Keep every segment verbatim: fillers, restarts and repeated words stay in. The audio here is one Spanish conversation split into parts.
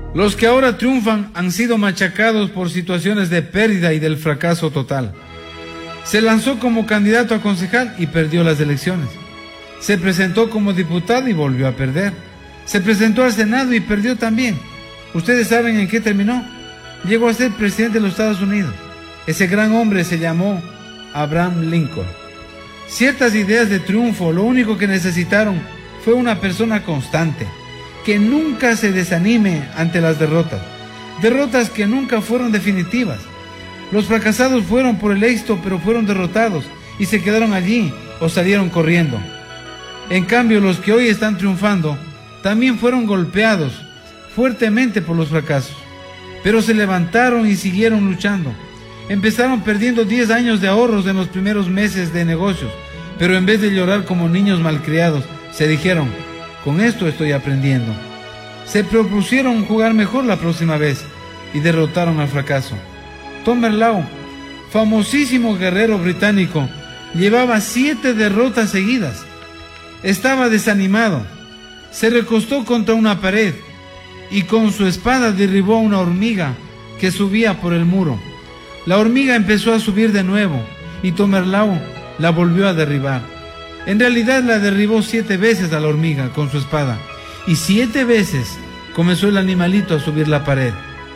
Los que ahora triunfan han sido machacados por situaciones de pérdida y del fracaso total. Se lanzó como candidato a concejal y perdió las elecciones. Se presentó como diputado y volvió a perder. Se presentó al Senado y perdió también. ¿Ustedes saben en qué terminó? Llegó a ser presidente de los Estados Unidos. Ese gran hombre se llamó Abraham Lincoln. Ciertas ideas de triunfo, lo único que necesitaron fue una persona constante, que nunca se desanime ante las derrotas, derrotas que nunca fueron definitivas. Los fracasados fueron por el éxito, pero fueron derrotados y se quedaron allí o salieron corriendo. En cambio, los que hoy están triunfando también fueron golpeados fuertemente por los fracasos, pero se levantaron y siguieron luchando. Empezaron perdiendo diez años de ahorros en los primeros meses de negocios, pero en vez de llorar como niños malcriados, se dijeron: con esto estoy aprendiendo. Se propusieron jugar mejor la próxima vez y derrotaron al fracaso. Tamerlane, famosísimo guerrero británico, llevaba siete derrotas seguidas. Estaba desanimado. Se recostó contra una pared y con su espada derribó a una hormiga que subía por el muro. La hormiga empezó a subir de nuevo y Tamerlane la volvió a derribar. En realidad la derribó siete veces a la hormiga con su espada y siete veces comenzó el animalito a subir la pared.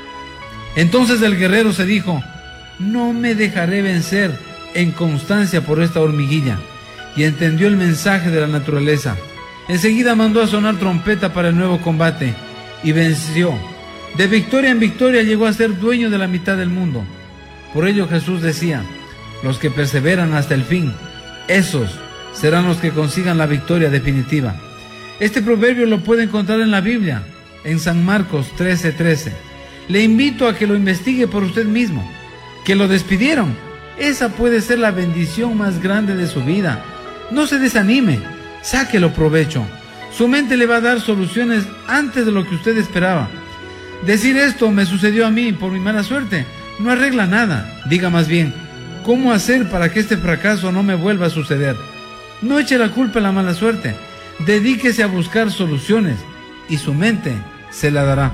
Entonces el guerrero se dijo: no me dejaré vencer en constancia por esta hormiguilla, y entendió el mensaje de la naturaleza. Enseguida mandó a sonar trompeta para el nuevo combate y venció. De victoria en victoria llegó a ser dueño de la mitad del mundo. Por ello Jesús decía: los que perseveran hasta el fin, esos serán los que consigan la victoria definitiva. Este proverbio lo puede encontrar en la Biblia, en San Marcos trece trece. Le invito a que lo investigue por usted mismo. Que lo despidieron, esa puede ser la bendición más grande de su vida. No se desanime, sáquelo provecho. Su mente le va a dar soluciones antes de lo que usted esperaba. Decir esto me sucedió a mí por mi mala suerte no arregla nada. Diga más bien: ¿cómo hacer para que este fracaso no me vuelva a suceder? No eche la culpa a la mala suerte. Dedíquese a buscar soluciones y su mente se la dará.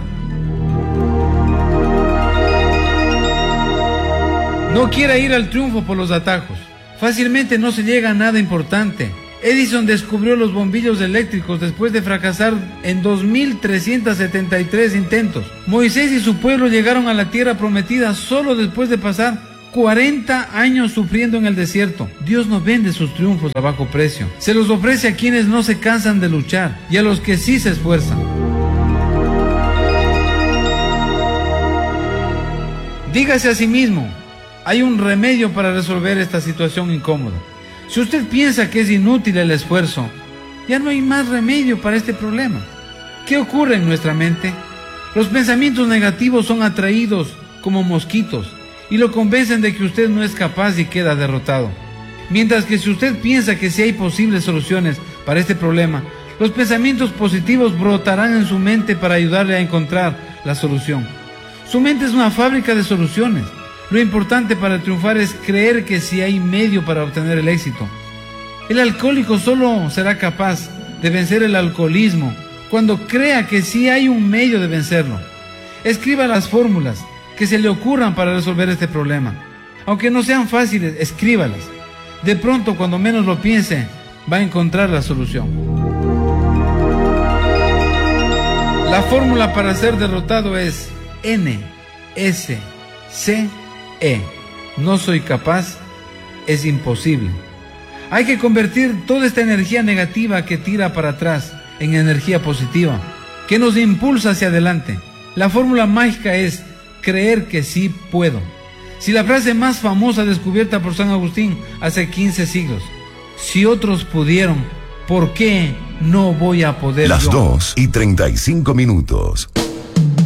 No quiera ir al triunfo por los atajos. Fácilmente no se llega a nada importante. Edison descubrió los bombillos eléctricos después de fracasar en dos mil trescientos setenta y tres intentos. Moisés y su pueblo llegaron a la tierra prometida solo después de pasar cuarenta años sufriendo en el desierto. Dios no vende sus triunfos a bajo precio. Se los ofrece a quienes no se cansan de luchar y a los que sí se esfuerzan. Dígase a sí mismo: hay un remedio para resolver esta situación incómoda. Si usted piensa que es inútil el esfuerzo, ya no hay más remedio para este problema. ¿Qué ocurre en nuestra mente? Los pensamientos negativos son atraídos como mosquitos y lo convencen de que usted no es capaz y queda derrotado. Mientras que si usted piensa que sí hay posibles soluciones para este problema, los pensamientos positivos brotarán en su mente para ayudarle a encontrar la solución. Su mente es una fábrica de soluciones. Lo importante para triunfar es creer que sí hay medio para obtener el éxito. El alcohólico solo será capaz de vencer el alcoholismo cuando crea que sí hay un medio de vencerlo. Escriba las fórmulas que se le ocurran para resolver este problema. Aunque no sean fáciles, escríbalas. De pronto, cuando menos lo piense, va a encontrar la solución. La fórmula para ser derrotado es N S C E. No soy capaz, es imposible. Hay que convertir toda esta energía negativa que tira para atrás en energía positiva, que nos impulsa hacia adelante. La fórmula mágica es creer que sí puedo. Si la frase más famosa descubierta por San Agustín hace quince siglos: si otros pudieron, ¿por qué no voy a poder yo? Las dos y treinta y cinco minutos.